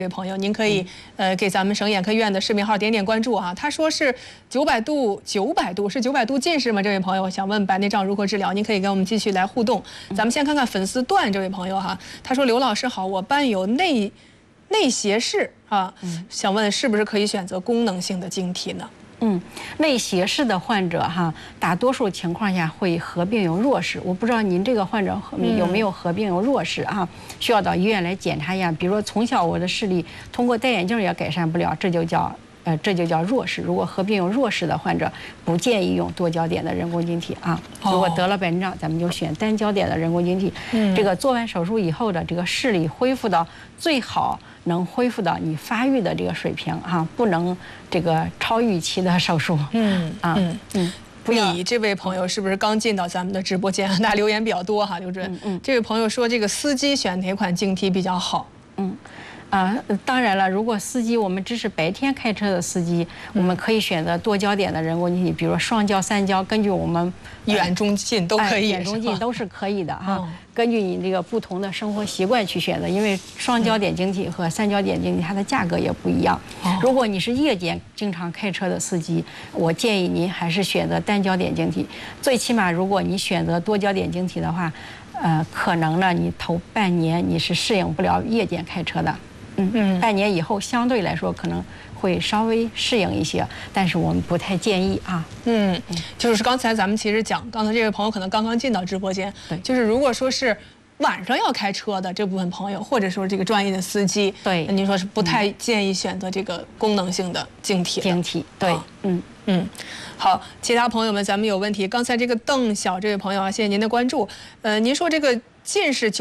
这位朋友，您可以给咱们省眼科医院的视频号点点关注啊。他说是900度是900度近视吗？这位朋友想问白内障如何治疗，您可以跟我们继续来互动。咱们先看看粉丝段这位朋友哈，他说刘老师好，我伴有内斜视啊，想问是不是可以选择功能性的晶体呢？ 内斜视的患者哈，大多数情况下会合并有弱视。我不知道您这个患者有没有合并有弱视啊？需要到医院来检查一下。比如说从小我的视力通过戴眼镜也改善不了，这就叫弱视。如果合并有弱视的患者，不建议用多焦点的人工晶体啊。如果得了白内障，咱们就选单焦点的人工晶体。这个做完手术以后的这个视力恢复到最好能恢复到你发育的这个水平哈，不能这个超预期的手术。 你这位朋友是不是刚进到咱们的直播间？那留言比较多哈，刘主任。这位朋友说，这个司机选哪款晶体比较好？ 当然了，如果司机我们只是白天开车的司机，我们可以选择多焦点的人工晶体，比如说双焦、三焦，根据我们远中近都可以， 远中近都是可以的哈。根据你这个不同的生活习惯去选择，因为双焦点晶体和三焦点晶体它的价格也不一样。如果你是夜间经常开车的司机，我建议您还是选择单焦点晶体。最起码如果你选择多焦点晶体的话，可能呢你头半年你是适应不了夜间开车的。半年以后相对来说可能会稍微适应一些，但是我们不太建议啊。 就是刚才咱们其实讲，刚才这位朋友可能刚刚进到直播间，对，就是如果说是晚上要开车的这部分朋友，或者说这个专业的司机， 对， 您说是不太建议选择这个功能性的晶体。 对， 好，其他朋友们咱们有问题，刚才这个邓晓这位朋友啊，谢谢您的关注。您说这个近视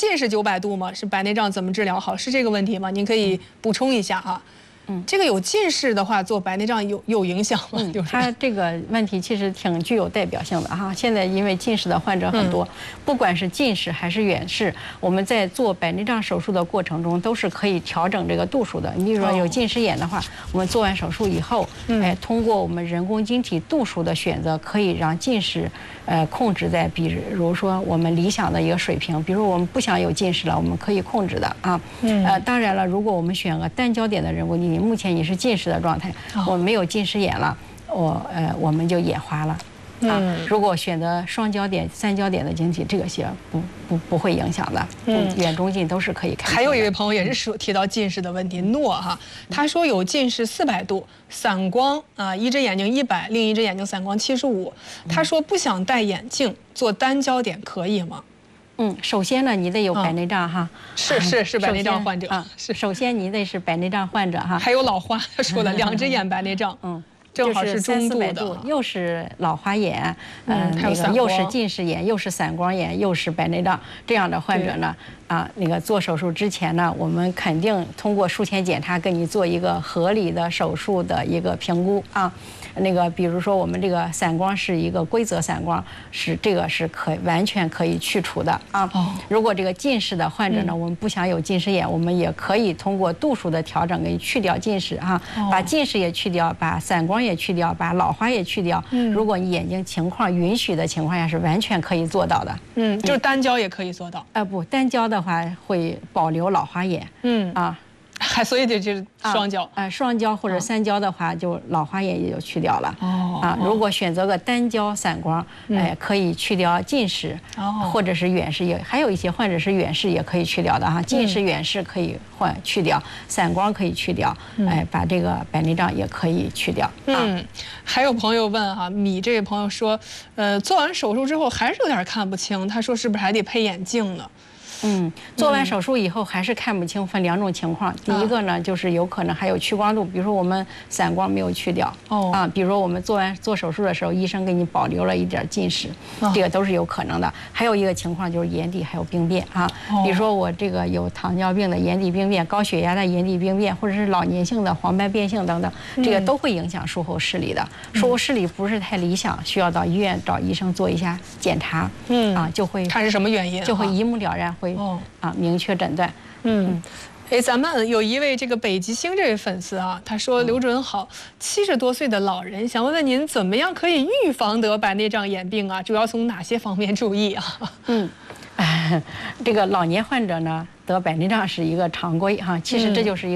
900度吗？是白内障怎么治疗好？是这个问题吗？您可以补充一下哈。这个有近视的话，做白内障有影响吗？ 它这个问题其实挺具有代表性的哈。现在因为近视的患者很多，不管是近视还是远视，我们在做白内障手术的过程中都是可以调整这个度数的。你比如说有近视眼的话，我们做完手术以后，通过我们人工晶体度数的选择，可以让近视控制在比如说我们理想的一个水平。比如我们不想有近视了，我们可以控制的啊。当然了，如果我们选个单焦点的人工晶体，目前你是近视的状态，我没有近视眼了，我们就眼花了。如果选择双焦点、三焦点的晶体，这个些不会影响的。远中近都是可以看。 还有一位朋友也是提到近视的问题，诺哈，他说有近视400度，散光啊，一只眼睛100，另一只眼睛散光75。他说不想戴眼镜，做单焦点可以吗？ 首先呢，你得有白内障哈， 是白内障患者啊，首先你得是白内障患者哈， 还有老花，他说了2只眼白内障，正好是中度的， 又是老花眼，那个又是近视眼，又是散光眼，又是白内障，这样的患者呢，那个做手术之前呢，我们肯定通过术前检查，给你做一个合理的手术的一个评估啊。那个比如说我们这个散光是一个规则散光，这个是完全可以去除的啊。如果这个近视的患者呢，我们不想有近视眼，我们也可以通过度数的调整给你去掉近视啊，把近视也去掉，把散光也去掉，把老花也去掉。如果你眼睛情况允许的情况下，是完全可以做到的。 就是单焦也可以做到。 不，单焦的话会保留老花眼。 所以就是双焦。 双焦或者三焦的话，就老花眼也就去掉了。如果选择个单焦散光，可以去掉近视，或者是远视，也还有一些患者是远视也可以去掉的哈。近视、远视可以去掉，散光可以去掉，把这个白内障也可以去掉。 还有朋友问哈，米这位朋友说，做完手术之后还是有点看不清，他说是不是还得配眼镜呢？ 做完手术以后还是看不清，分2种情况。第一个呢，就是有可能还有屈光度，比如说我们散光没有去掉，比如说我们做手术的时候，医生给你保留了一点近视，这个都是有可能的。还有一个情况就是眼底还有病变啊，比如说我这个有糖尿病的眼底病变、高血压的眼底病变，或者是老年性的黄斑变性等等，这个都会影响术后视力的。术后视力不是太理想，需要到医院找医生做一下检查，就会看是什么原因， 就会一目了然，会明确诊断。 咱们有一位这个北极星这位粉丝啊，他说刘主任好，70多岁的老人想问问您怎么样可以预防得白内障眼病啊？主要从哪些方面注意啊？这个老年患者呢得白内障是一个常规哈，其实这就是一个